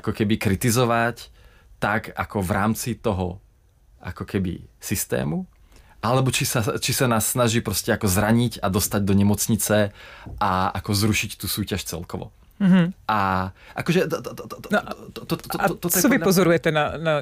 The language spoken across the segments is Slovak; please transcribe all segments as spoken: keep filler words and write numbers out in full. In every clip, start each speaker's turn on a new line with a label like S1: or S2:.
S1: ako keby kritizovať tak, ako v rámci toho ako keby systému, alebo či sa, či sa nás snaží proste ako zraniť a dostať do nemocnice a ako zrušiť tú súťaž celkovo. Mm-hmm. A akože...
S2: Co vy pozorujete na, na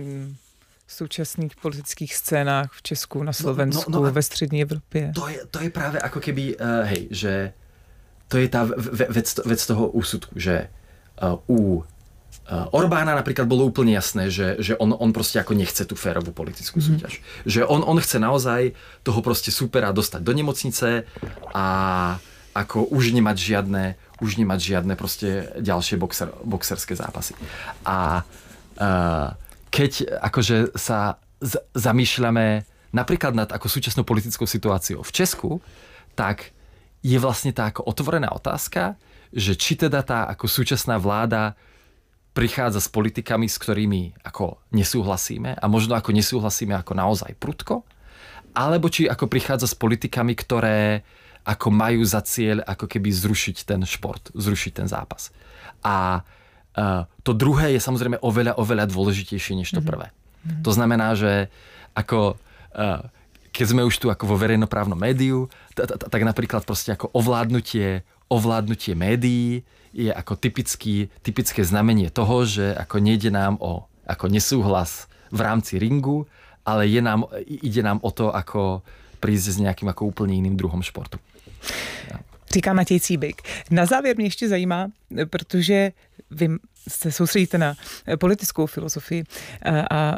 S2: súčasných politických scénách v Česku, na Slovensku, no, no, no ve střední Evropě?
S1: To je, to je práve ako keby, uh, hej, že to je tá vec, vec toho úsudku, že uh, u Orbána napríklad bolo úplne jasné, že, že on, on proste ako nechce tú férovú politickú súťaž. Mm-hmm. Že on, on chce naozaj toho proste supera dostať do nemocnice a ako už nemať žiadne, už nemať žiadne proste ďalšie boxer, boxerské zápasy. A uh, keď akože sa z, zamýšľame napríklad nad ako súčasnou politickou situáciou v Česku, tak je vlastne tá ako otvorená otázka, že či teda tá ako súčasná vláda prichádza s politikami, s ktorými ako nesúhlasíme a možno ako nesúhlasíme ako naozaj prudko, alebo či ako prichádza s politikami, ktoré ako majú za cieľ ako keby zrušiť ten šport, zrušiť ten zápas. A uh, to druhé je samozrejme oveľa, oveľa dôležitejšie než to prvé. Mm-hmm. To znamená, že ako uh, keď sme už tu ako vo verejnoprávnom médiu, tak napríklad proste ako ovládnutie, ovládnutie médií je ako typický, typické znamenie toho, že ako nejde nám o ako nesúhlas v rámci ringu, ale je nám, ide nám o to, ako prísť s nejakým ako úplne iným druhom športu. Ja.
S2: Říká Matěj Cíbik. Na závěr mě ještě zajímá, protože vy se soustředíte na politickou filozofii a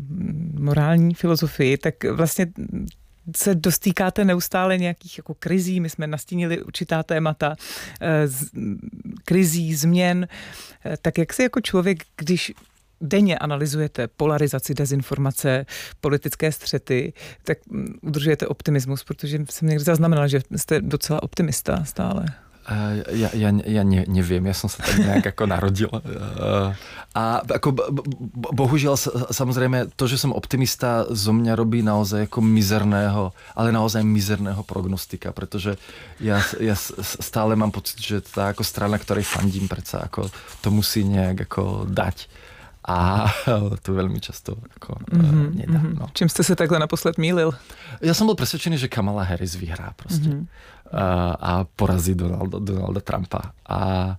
S2: morální filozofii, tak vlastně se dostýkáte neustále nějakých jako krizí. My jsme nastínili určitá témata z, krizí, změn. Tak jak si jako člověk, když denně analyzujete polarizaci, dezinformace, politické střety, tak udržujete optimismus, protože jsem někdy zaznamenala, že jste docela optimista stále.
S1: Ja, ja, ja ne, neviem, ja som sa tak nejak ako narodil. A ako bohužiaľ, samozrejme, to, že som optimista, zo mňa robí naozaj ako mizerného, ale naozaj mizerného prognostika, pretože ja, ja stále mám pocit, že tá ako strana, ktorej fandím, predsa ako to musí nejak ako dať. A to veľmi často ako mm-hmm, nedá. No.
S2: Čím ste sa takhle naposled mýlil?
S1: Ja som bol presvedčený, že Kamala Harris vyhrá proste. Mm-hmm. A, a porazí Donalda, Donalda Trumpa. A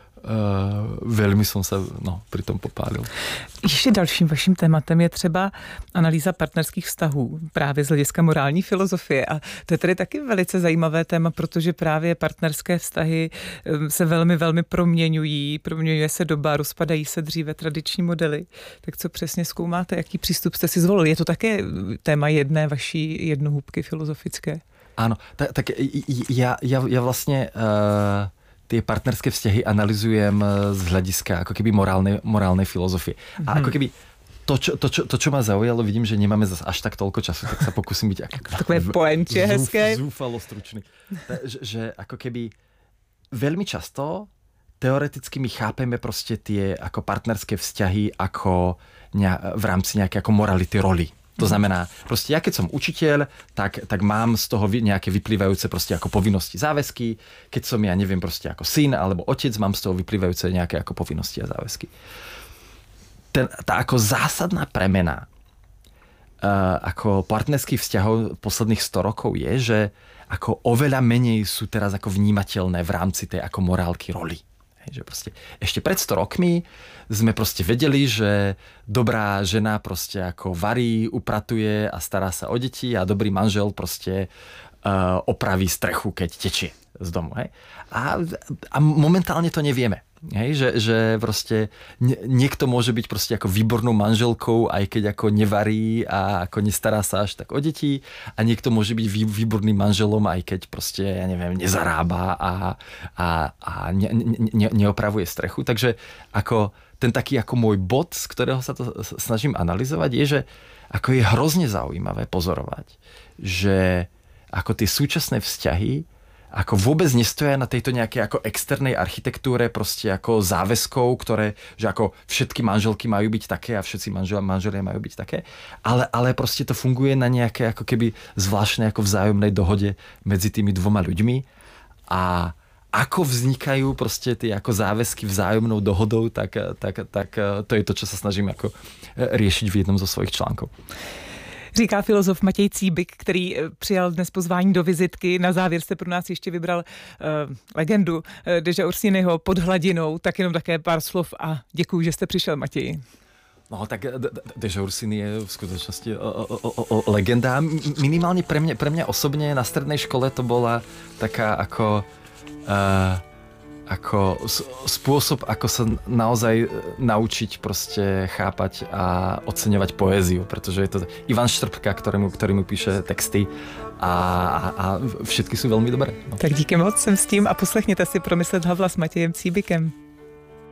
S1: Uh, velmi jsem se no, při tom popálil.
S2: Ještě dalším vaším tématem je třeba analýza partnerských vztahů právě z hlediska morální filozofie. A to je tedy taky velice zajímavé téma, protože právě partnerské vztahy se velmi, velmi proměňují. Proměňuje se doba, rozpadají se dříve tradiční modely. Tak co přesně zkoumáte? Jaký přístup jste si zvolili? Je to také téma jedné vaší jednohúbky filozofické?
S1: Ano, tak, tak já, já, já vlastně... Uh... tie partnerské vzťahy analyzujem z hľadiska ako keby morálnej, morálnej filozofie. A mm-hmm. ako keby to čo, to, čo, to, čo ma zaujalo, vidím, že nemáme zase až tak toľko času, tak sa pokúsim byť ako,
S2: takové poentie hezké.
S1: Zúfalo stručný. Že, že ako keby veľmi často teoreticky my chápeme proste tie ako partnerské vzťahy ako ne, v rámci nejaké ako morality roli. To znamená, proste ja keď som učiteľ, tak, tak mám z toho nejaké vyplývajúce proste ako povinnosti, záväzky. Keď som, ja neviem, proste ako syn alebo otec, mám z toho vyplývajúce nejaké ako povinnosti a záväzky. Ten, tá ako zásadná premena uh, ako partnerských vzťahov posledných sto rokov je, že ako oveľa menej sú teraz ako vnímateľné v rámci tej ako morálky roli. Že proste, ešte pred sto rokmi sme proste vedeli, že dobrá žena proste ako varí, upratuje a stará sa o deti a dobrý manžel proste uh, opraví strechu, keď tečie z domu. Hej? A, a momentálne to nevieme. Hej? Že, že proste nie, niekto môže byť proste ako výbornou manželkou, aj keď ako nevarí a ako nestará sa až tak o deti, a niekto môže byť vý, výborným manželom, aj keď proste, ja neviem, nezarába a, a, a ne, ne, neopravuje strechu. Takže ako ten taký ako môj bod, z ktorého sa to snažím analyzovať, je, že ako je hrozne zaujímavé pozorovať, že ako tie súčasné vzťahy ako vôbec nestoja na tejto nejakej ako externej architektúre proste ako záväzkov, ktoré, že ako všetky manželky majú byť také a všetci manžel, manželia majú byť také, ale, ale proste to funguje na nejaké ako keby zvláštnej ako vzájomnej dohode medzi tými dvoma ľuďmi a, ako vznikajú proste tie ako záväzky vzájomnou dohodou, tak, tak, tak to je to, čo sa snažím ako riešiť v jednom zo svojich článkov.
S2: Říká filozof Matěj Cíbik, který přijal dnes pozvání do vizitky. Na závěr jste pro nás ještě vybral uh, legendu uh, Deže Orsiniho Pod hladinou. Tak jenom také pár slov a děkuji, že jste přišel, Matěji.
S1: No tak Deže Orsini je v skutočnosti o, o, o, o, legenda. Minimálne pre mňa, pre mňa osobne na strednej škole to bola taká ako... Uh, ako spôsob, ako sa naozaj naučiť proste chápať a oceňovať poéziu, pretože je to Ivan Štrbka, ktorému, ktorý mu píše texty a, a, a všetky sú veľmi dobré. No.
S2: Tak díky moc, jsem s tím a poslechněte si Promyslet Havla s Matějem Cíbikem.